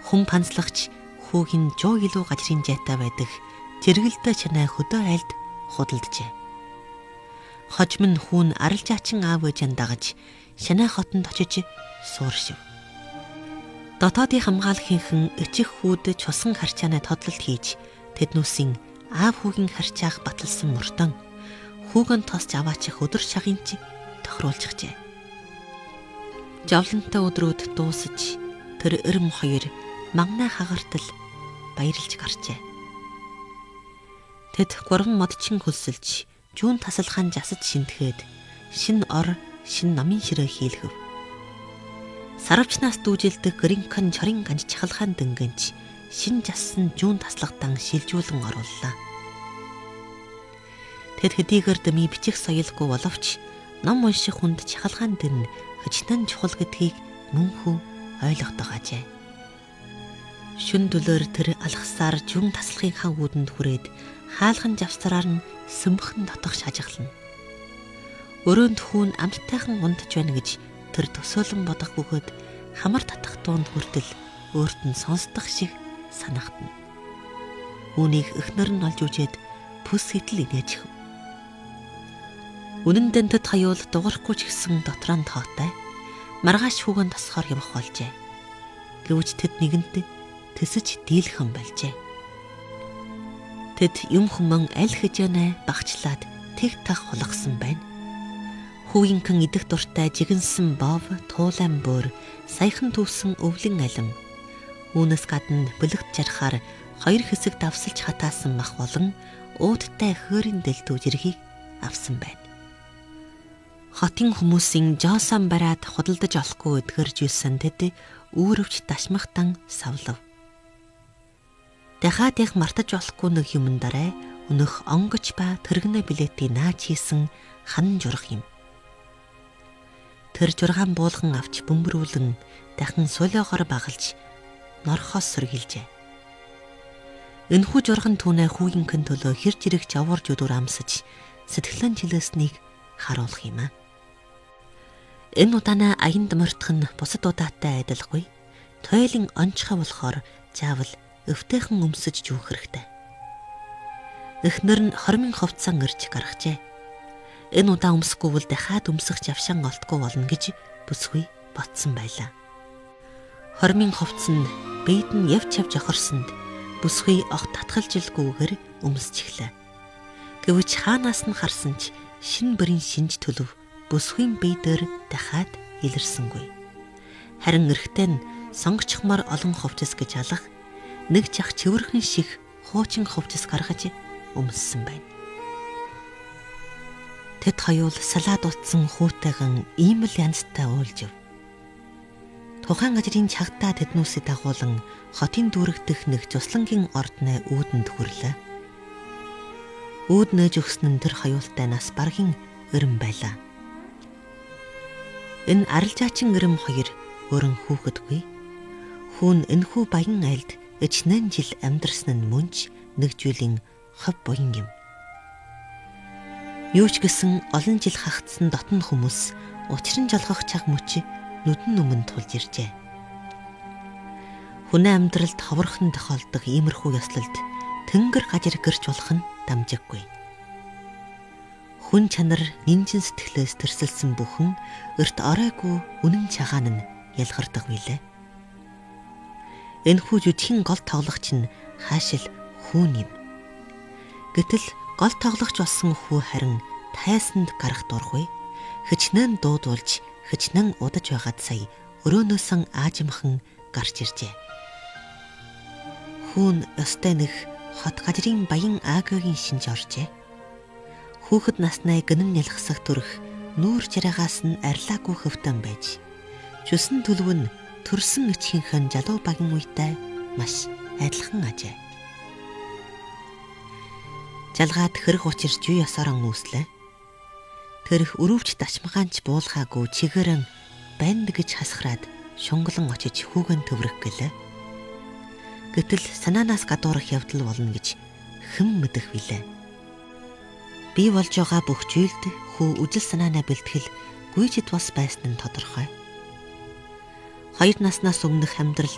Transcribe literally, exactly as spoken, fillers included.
Хүн панцлагч хүүгийн жоо илүү гажрын жайтай байдаг тэргэлдэ чанай хөдөө айлд худалджээ. Хожим нь хүүн аралжаачин аав ээжэн дагаж Шанай хотонд очиж сууршив. Дотоодын хамгаалагчийн эчих хүүд чусан харчаанаа тодлолт хийж тэднүүсийн аав хүүгийн харчаах баталсан мөртөн хүүгэн тосч аваачих өдөр шагынч тохируулчихжээ. Жавлантай өдрүүд дуусаж тэр эрэм хоёр магнаа хагартал баярлж гарчээ. Тэд гурван модчин хөлсөлж жүүн тасалгаан жасаж шинтгээд шин ор шин намын ширээ хийлгэв. Сарвчнаас дүүжилдэг гринкан чорын ганж чахалгаан дөнгөнч шин жассан жүүн таслагтан шилжүүлэн орууллаа. Тэд хэдийгээр дэмий бичих соёлгүй боловч ном унших хүнд чахалгаан дэн хөчнөн чухал гэдгийг мөн хүү ойлгодог ажээ. Шүн дөлөөр тэр алхасаар жүүн таслагын хан үүдэнд хүрээд хаалхан завсраар нь сүмхэн дотох шажиглана. Өрөөнд хүүн амттайхан унтж байна гэж тэр төсөөлөн бодох бөгөөд хамар татах дуунд хүртэл өөрт нь сонсдох шиг санагдана. Үүнийг эхнэр нь олж үжээд бүс хитл инээжв. Үнэн дэндэд хаюул дугарахгүй ч гэсэн дотроо тоотой маргааш хүүгэн тосхоор явах болжээ. Гэвч тэд нэгэнтээ тэсэж дийлхэн болжээ. Тэд юм хүмэн аль хэжээнэ багчлаад тэг тах хулгасан байна. Хүүгийнхэн идэх дуртай жигэнсэн бов, туулайн бөөр, саяхан түүсэн өвлөн алим. Үүнээс гадна бэлэгт жарахаар хоёр хэсэг давсалж хатаасан мах болон уудтай хөөрийн дэлдүү жиргийг авсан байна. Хотын хүмүүсийн жоосон бараад худалдаж олохгүй эдгэрж юусан тэд үүрвч дашмахтан савлав. Дахиад их мартаж болохгүй нэг юмн дараа өнөх онгоч ба тэрэгнэ билетийн наач хийсэн хан журах юм. Тэр жургаан буулган авч бөмбөрүүлэн дахин сулиогоор багалж норхоос сэргийлжээ. Энэхүү журган түүнээ хүүгийнхэн төлөө хэр жирэгч аварж өдөр амсаж сэтгэлэн жилээснийг харуулах юм аа. Энэ удаанаа аянд мортох нь бусад удаатай адилгүй. Тойлын онцгой болохоор заавал өвтэйхэн өмсөж жүүх хэрэгтэй. Эхнэр нь хормын хувцсан ирж гаргажээ. Энэ удаа өмсгүйвэл дахиад өмсөх завшаан олдгүй болно гэж бүсгүй ботсон байлаа. Хормын хувцс нь бийд нь явж явж охорсонд бүсгүй огт татгалжилгүйгээр өмсч эхлэв. Гэвч хаанаас нь харсан ч шин бүрийн шинж төлөв бүсгүй бийдээр дахиад илэрсэнгүй. Харин эрэгтэй нь сонгочхмаар олон хувцас гэж алах нэг жах чивэрхэн шиг хуучин хувцас гаргаж өмссөн байна. Тэд хоёул салаад утсан хүүтэйгэн ийм л янзтай уулжив. Тухайн ажрын чагтаа тэднүүсээ дагуулan хотын дүүрэгдэх нэг цуслангийн ордны үүдэнд хүрлээ. Үүд нээж өгсөн нь тэр хоёултай нас баргийн эрэм байлаа. Энэ арилжаачин эрэм хоёр өөрөн хүүхэдгүй. Хүүн энэхүү баян айлд ичнэн жил амьдарсан нь мөнч нэг жилийн хов буян юм. Юу ч гэсэн олон жил хагтсан дотн хүмүүс учран жолгох чаг мөч нүдэн өмнө тулж иржээ. Хүний амьдралд ховорхон тохиолдог иймэрхүү ёслолд тэнгэр гажир гэрч болох нь дамжиггүй. Хүн чанар нинжин сэтгэлээс тэрсэлсэн бүхэн өрт оройгүй үнэн чагаан нь ялгардаг билээ. Энэхүү жүжигэн гол тоглогч нь хаашил хүүн юм. Гэтэл гол тоглогч болсон хүү харин тайсанд гарах дургүй. Хичнээн дуудуулж, хичнээн удаж байгаад сая өрөөнөөсөн аажимхан гарч иржээ. Хүүн өстэй нэг хот гажрын баян аагагийн шинж оржээ. Хүүхэд наснаа гэнэн нялхсах төрх нүүр жараагаас нь арилаагүй хөвтөн байж, жүсэн төлөв нь төрсөн ичхийнхэн жалуу багийн үедээ маш адилхан ажээ. Жалгаад хэрэг учирч юу ясаараа нүүслээ. Тэрх өрөвч дашмагаанч буулгаагүй чигээрэн банд гэж хасхраад шунглан очиж хүүгэн төврөх гэлээ. Гэтэл санаанаас гадуурх явдал болно гэж хэн мэдэх билээ. Би болж байгаа бүх зүйлд хүү үжил санаанаа бэлтгэл гүйжид бас байсан нь тодорхой. Хоёр наснаас өмнөх амьдрал